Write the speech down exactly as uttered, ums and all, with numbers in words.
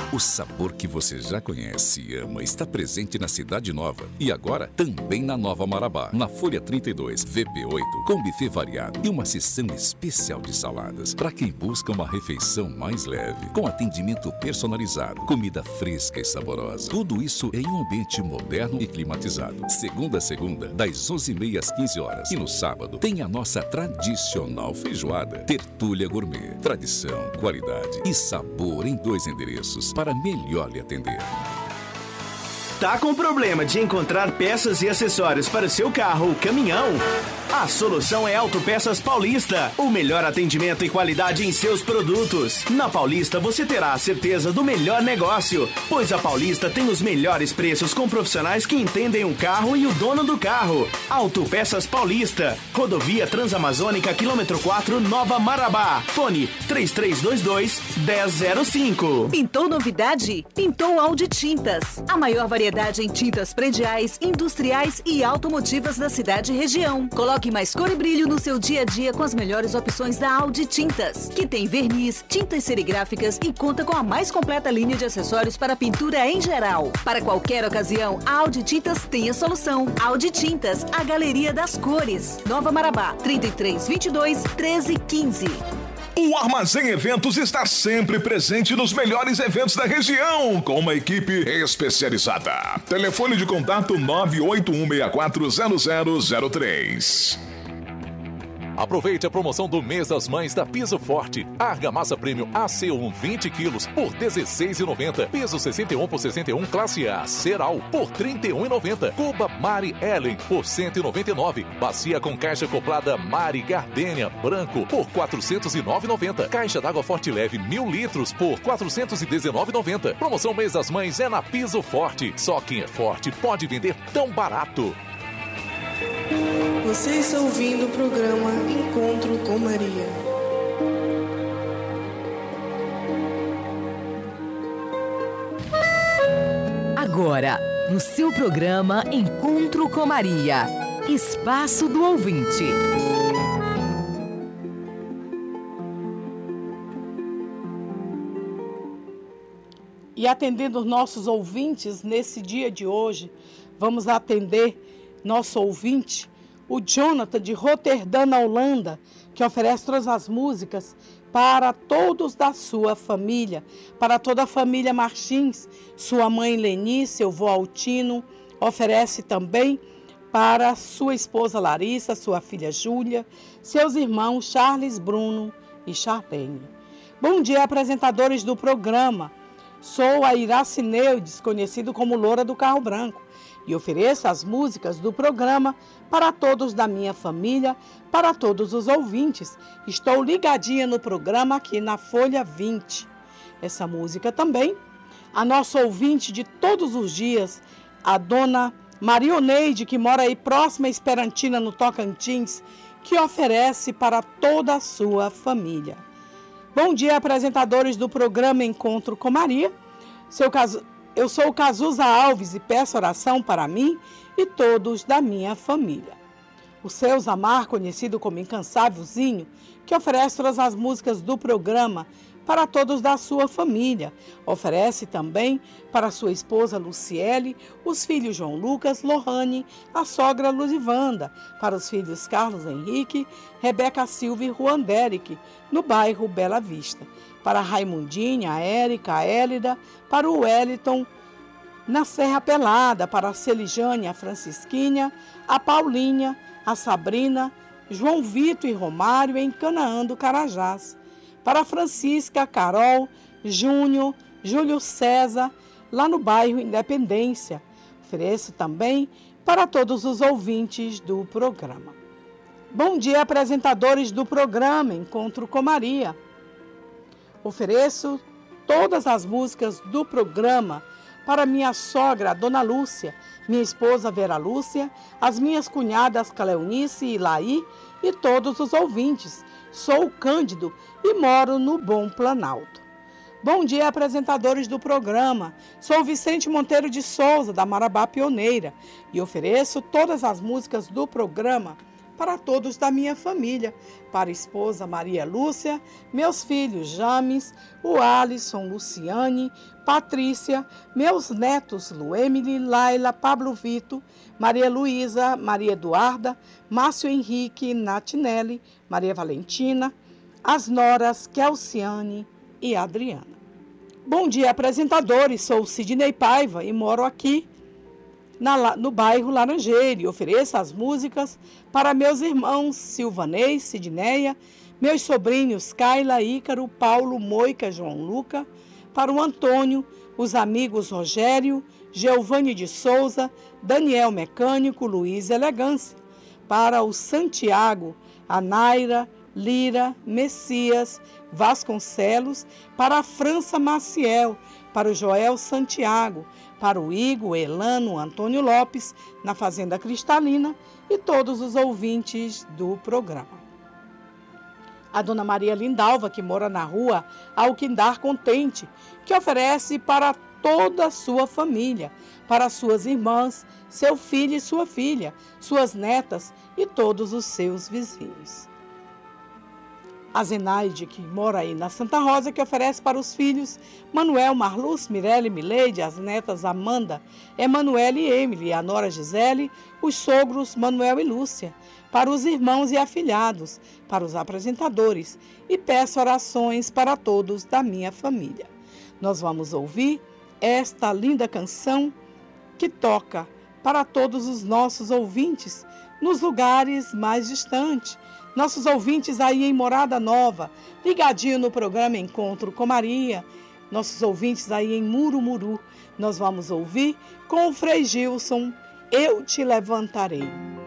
O sabor que você já conhece e ama está presente na Cidade Nova e agora também na Nova Marabá, na Folha trinta e dois, V P oito, com buffet variado e uma seção especial de saladas para quem busca uma refeição mais leve, com atendimento personalizado, comida fresca e saborosa. Tudo isso em um ambiente moderno e climatizado. Segunda a segunda, das onze e meia às quinze horas. E no sábado tem a nossa tradicional feijoada. Tertúlia Gourmet. Tradição, qualidade e sabor em dois endereços para melhor lhe atender. Tá com problema de encontrar peças e acessórios para o seu carro ou caminhão? A solução é Autopeças Paulista, o melhor atendimento e qualidade em seus produtos. Na Paulista você terá a certeza do melhor negócio, pois a Paulista tem os melhores preços com profissionais que entendem o carro e o dono do carro. Autopeças Paulista, Rodovia Transamazônica, quilômetro quatro, Nova Marabá. Fone três três dois dois, um zero zero cinco. Pintou novidade? Pintou Audi Tintas. A maior variedade em tintas prediais, industriais e automotivas da cidade e região. Coloque mais cor e brilho no seu dia a dia com as melhores opções da Audi Tintas, que tem verniz, tintas serigráficas e conta com a mais completa linha de acessórios para pintura em geral. Para qualquer ocasião, a Audi Tintas tem a solução. Audi Tintas, a galeria das cores. Nova Marabá, trinta e três, vinte e dois, treze, quinze. O Armazém Eventos está sempre presente nos melhores eventos da região, com uma equipe especializada. Telefone de contato nove oito um seis quatro zero zero zero três. Aproveite a promoção do mês das mães da Piso Forte. Argamassa Premium A C um vinte quilos por dezesseis reais e noventa centavos. Piso sessenta e um por sessenta e um Classe A Ceral por trinta e um reais e noventa centavos. Cuba Mari Ellen por cento e noventa e nove reais. Bacia com caixa acoplada Mari Gardênia Branco por quatrocentos e nove reais e noventa centavos. Caixa d'água Forte Leve mil litros por quatrocentos e dezenove reais e noventa centavos. Promoção mês das mães é na Piso Forte. Só quem é forte pode vender tão barato. Você está ouvindo o programa Encontro com Maria. Agora, no seu programa Encontro com Maria, Espaço do Ouvinte. E atendendo os nossos ouvintes nesse dia de hoje, vamos atender nosso ouvinte, o Jonathan de Roterdã, na Holanda, que oferece todas as músicas para todos da sua família, para toda a família Martins, sua mãe Leni, seu vô Altino, oferece também para sua esposa Larissa, sua filha Júlia, seus irmãos Charles, Bruno e Charlene. Bom dia, apresentadores do programa. Sou a Iracineudes, conhecido como Loura do Carro Branco, e ofereço as músicas do programa para todos da minha família, para todos os ouvintes. Estou ligadinha no programa aqui na Folha vinte. Essa música também, a nossa ouvinte de todos os dias, a dona Marioneide, que mora aí próxima a Esperantina, no Tocantins, que oferece para toda a sua família. Bom dia, apresentadores do programa Encontro com Maria. Seu caso... Eu sou o Cazuza Alves e peço oração para mim e todos da minha família. O seu Zamar, conhecido como Incansávelzinho, que oferece todas as músicas do programa para todos da sua família. Oferece também para sua esposa Luciele, os filhos João Lucas, Lohane, a sogra Luzivanda, para os filhos Carlos Henrique, Rebeca Silva e Juan Derek, no bairro Bela Vista. Para a Raimundinha, a Érica, a Élida, para o Wellington, na Serra Pelada, para a Celijane, a Francisquinha, a Paulinha, a Sabrina, João Vitor e Romário em Canaã do Carajás. Para a Francisca, a Carol, Júnior, Júlio César, lá no bairro Independência. Ofereço também para todos os ouvintes do programa. Bom dia, apresentadores do programa Encontro com Maria. Ofereço todas as músicas do programa para minha sogra, a Dona Lúcia, minha esposa Vera Lúcia, as minhas cunhadas Cleonice e Laí e todos os ouvintes. Sou o Cândido e moro no Bom Planalto. Bom dia, apresentadores do programa. Sou Vicente Monteiro de Souza, da Marabá Pioneira, e ofereço todas as músicas do programa para todos da minha família, para a esposa Maria Lúcia, meus filhos James, o Alisson, Luciane, Patrícia, meus netos Luemily, Laila, Pablo Vito, Maria Luísa, Maria Eduarda, Márcio Henrique, Natinelli, Maria Valentina, as noras Kelciane e Adriana. Bom dia, apresentadores, sou Sidney Paiva e moro aqui Na, no bairro Laranjeira, e ofereço as músicas para meus irmãos Silvanei, Sidneia, meus sobrinhos Kaila, Ícaro, Paulo, Moica, João Luca, para o Antônio, os amigos Rogério, Geovane de Souza, Daniel Mecânico, Luiz Elegância, para o Santiago, a Naira, Lira, Messias, Vasconcelos, para a França Maciel, para o Joel Santiago, para o Igor, Elano, Antônio Lopes, na Fazenda Cristalina e todos os ouvintes do programa. A dona Maria Lindalva, que mora na rua Alquindar Contente, que oferece para toda a sua família, para suas irmãs, seu filho e sua filha, suas netas e todos os seus vizinhos. A Zenaide, que mora aí na Santa Rosa, que oferece para os filhos Manuel, Marluz, Mirelle, Mileide, as netas Amanda, Emanuele e Emily, a nora Gisele, os sogros Manuel e Lúcia, para os irmãos e afilhados, para os apresentadores, e peço orações para todos da minha família. Nós vamos ouvir esta linda canção que toca para todos os nossos ouvintes nos lugares mais distantes, nossos ouvintes aí em Morada Nova, ligadinho no programa Encontro com Maria, nossos ouvintes aí em Murumuru. Nós vamos ouvir com o Frei Gilson, Eu Te Levantarei.